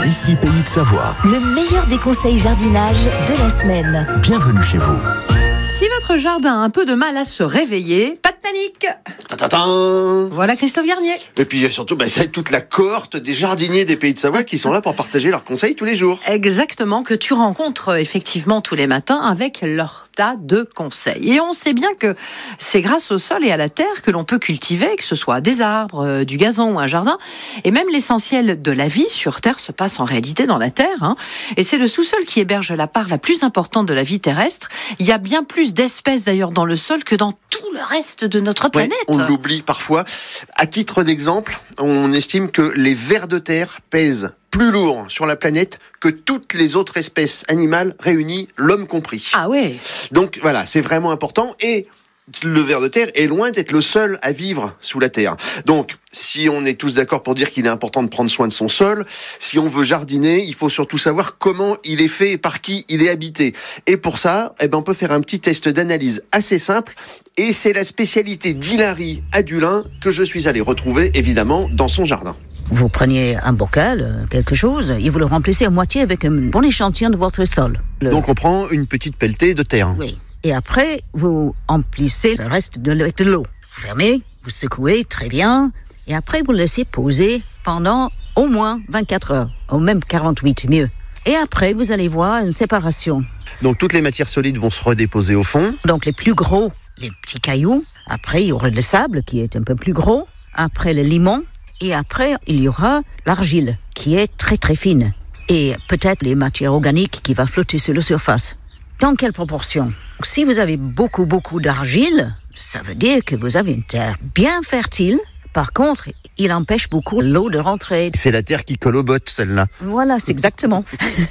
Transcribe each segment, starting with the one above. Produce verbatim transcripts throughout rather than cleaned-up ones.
Ici Pays de Savoie. Le meilleur des conseils jardinage de la semaine. Bienvenue chez vous. Si votre jardin a un peu de mal à se réveiller, pas de panique. Ta-ta-ta. Voilà Christophe Garnier. Et puis surtout, bah, il y a toute la cohorte des jardiniers des Pays de Savoie qui sont là pour partager leurs conseils tous les jours. Exactement, que tu rencontres euh, effectivement tous les matins avec leur tas de conseils. Et on sait bien que c'est grâce au sol et à la terre que l'on peut cultiver, que ce soit des arbres, euh, du gazon ou un jardin. Et même l'essentiel de la vie sur Terre se passe en réalité dans la terre. Hein. Et c'est le sous-sol qui héberge la part la plus importante de la vie terrestre. Il y a bien plus d'espèces d'ailleurs dans le sol que dans tout le reste de notre planète. Ouais, on l'oublie parfois. À titre d'exemple, on estime que les vers de terre pèsent plus lourd sur la planète que toutes les autres espèces animales réunies, l'homme compris. Ah ouais. Donc voilà, c'est vraiment important. Et le ver de terre est loin d'être le seul à vivre sous la terre. Donc, si on est tous d'accord pour dire qu'il est important de prendre soin de son sol, si on veut jardiner, il faut surtout savoir comment il est fait et par qui il est habité. Et pour ça, eh ben, on peut faire un petit test d'analyse assez simple. Et c'est la spécialité d'Hilary Adulin que je suis allé retrouver, évidemment, dans son jardin. Vous preniez un bocal, quelque chose, et vous le remplissez à moitié avec un bon échantillon de votre sol. Le... Donc on prend une petite pelletée de terre. Oui. Et après, vous emplissez le reste de, avec de l'eau. Vous fermez, vous secouez très bien, et après vous le laissez poser pendant au moins vingt-quatre heures, ou même quarante-huit, mieux. Et après, vous allez voir une séparation. Donc toutes les matières solides vont se redéposer au fond. Donc les plus gros, les petits cailloux. Après, il y aura le sable qui est un peu plus gros. Après, le limon. Et après, il y aura l'argile, qui est très très fine. Et peut-être les matières organiques qui vont flotter sur la surface. Dans quelle proportion ? Si vous avez beaucoup beaucoup d'argile, ça veut dire que vous avez une terre bien fertile. Par contre, il empêche beaucoup l'eau de rentrer. C'est la terre qui colle aux bottes, celle-là. Voilà, c'est exactement.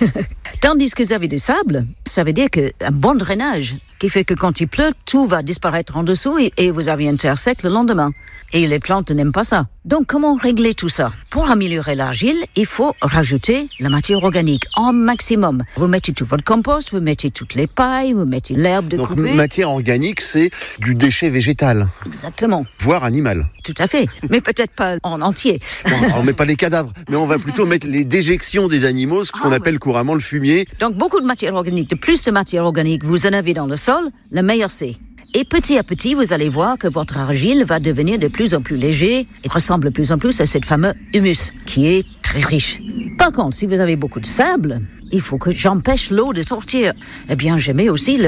Tandis que vous avez des sables, ça veut dire qu'un bon drainage, qui fait que quand il pleut, tout va disparaître en dessous et, et vous avez une terre sec le lendemain. Et les plantes n'aiment pas ça. Donc, comment régler tout ça ? Pour améliorer l'argile, il faut rajouter la matière organique en maximum. Vous mettez tout votre compost, vous mettez toutes les pailles, vous mettez l'herbe de Donc, couper. matière organique, c'est du déchet végétal. Exactement. Voire animal. Tout à fait. Mais peut-être pas en entier. Bon, alors, on met pas les cadavres, mais on va plutôt mettre les déjections des animaux, ce qu'on Ah, appelle oui. couramment le fumier. Donc, beaucoup de matière organique. De plus de matière organique vous en avez dans le sol, le meilleur c'est. Et petit à petit, vous allez voir que votre argile va devenir de plus en plus léger et ressemble de plus en plus à cette fameuse humus, qui est très riche. Par contre, si vous avez beaucoup de sable, il faut que j'empêche l'eau de sortir. Eh bien, je mets aussi le